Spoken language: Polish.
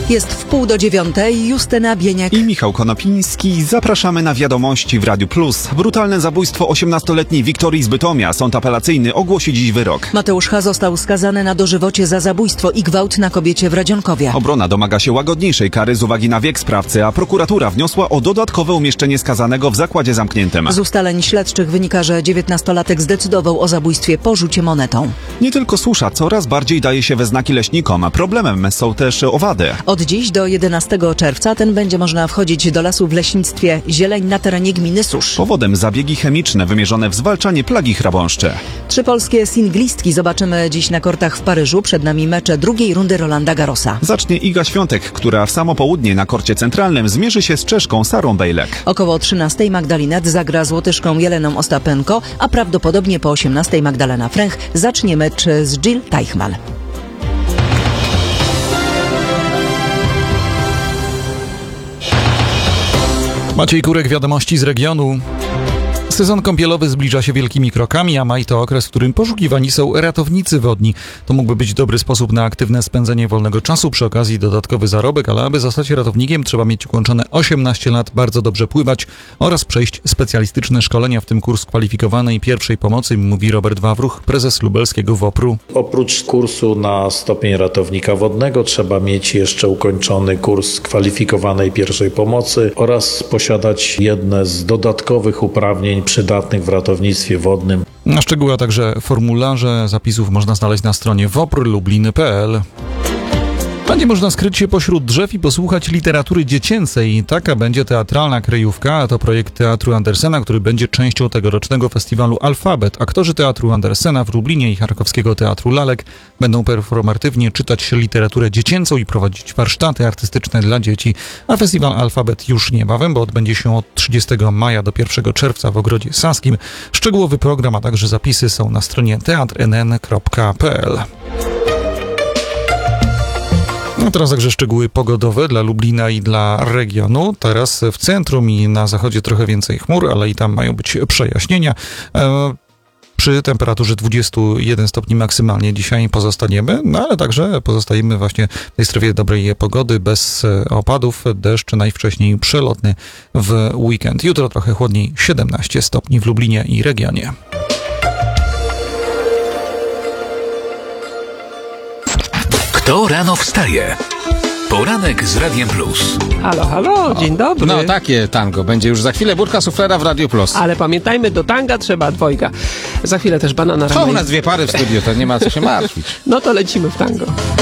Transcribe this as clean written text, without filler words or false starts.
Jest 8:30, Justyna Bieniek i Michał Konopiński. Zapraszamy na wiadomości w Radiu Plus. Brutalne zabójstwo 18-letniej Wiktorii z Bytomia. Sąd apelacyjny ogłosi dziś wyrok. Mateusz H. został skazany na dożywocie za zabójstwo i gwałt na kobiecie w Radzionkowie. Obrona domaga się łagodniejszej kary z uwagi na wiek sprawcy, a prokuratura wniosła o dodatkowe umieszczenie skazanego w zakładzie zamkniętym. Z ustaleń śledczych wynika, że 19-latek zdecydował o zabójstwie po rzucie monetą. Nie tylko susza coraz bardziej daje się we znaki leśnikom. Problemem są też owady. Od dziś do 11 czerwca będzie można wchodzić do lasu w leśnictwie zieleń na terenie gminy Susz. Powodem zabiegi chemiczne wymierzone w zwalczanie plagi chrabąszczy. 3 polskie singlistki zobaczymy dziś na kortach w Paryżu. Przed nami mecze drugiej rundy Rolanda Garrosa. Zacznie Iga Świątek, która w samo południe na korcie centralnym zmierzy się z Czeszką Sarą Bejlek. Około 13 Magdalinet zagra z Łotyszką Jeleną Ostapenko, a prawdopodobnie po 18 Magdalena Fręch zacznie mecz z Jill Teichmann. Maciej Kurek, wiadomości z regionu. Sezon kąpielowy zbliża się wielkimi krokami, a maj to okres, w którym poszukiwani są ratownicy wodni. To mógłby być dobry sposób na aktywne spędzenie wolnego czasu, przy okazji dodatkowy zarobek, ale aby zostać ratownikiem trzeba mieć ukończone 18 lat, bardzo dobrze pływać oraz przejść specjalistyczne szkolenia, w tym kurs kwalifikowanej pierwszej pomocy, mówi Robert Wawruch, prezes lubelskiego WOPR-u. Oprócz kursu na stopień ratownika wodnego trzeba mieć jeszcze ukończony kurs kwalifikowanej pierwszej pomocy oraz posiadać jedne z dodatkowych uprawnień przydatnych w ratownictwie wodnym. Na szczegóły, a także formularze zapisów można znaleźć na stronie woprlubliny.pl. Będzie można skryć się pośród drzew i posłuchać literatury dziecięcej. Taka będzie teatralna kryjówka, a to projekt Teatru Andersena, który będzie częścią tegorocznego festiwalu Alfabet. Aktorzy Teatru Andersena w Lublinie i Charkowskiego Teatru Lalek będą performatywnie czytać literaturę dziecięcą i prowadzić warsztaty artystyczne dla dzieci. A festiwal Alfabet już niebawem, bo odbędzie się od 30 maja do 1 czerwca w Ogrodzie Saskim. Szczegółowy program, a także zapisy są na stronie teatrnn.pl. No teraz także szczegóły pogodowe dla Lublina i dla regionu. Teraz w centrum i na zachodzie trochę więcej chmur, ale i tam mają być przejaśnienia. Przy temperaturze 21 stopni maksymalnie dzisiaj pozostaniemy, no ale także pozostajemy właśnie w tej strefie dobrej pogody, bez opadów, deszcz najwcześniej przelotny w weekend. Jutro trochę chłodniej, 17 stopni w Lublinie i regionie. Kto rano wstaje? Poranek z Radiem Plus. Halo, halo, dzień dobry. No takie tango, będzie już za chwilę budka suflera w Radio Plus. Ale pamiętajmy, do tanga trzeba dwojga. Za chwilę też banana Są u nas dwie pary w studiu, to nie ma co się martwić. No to lecimy w tango.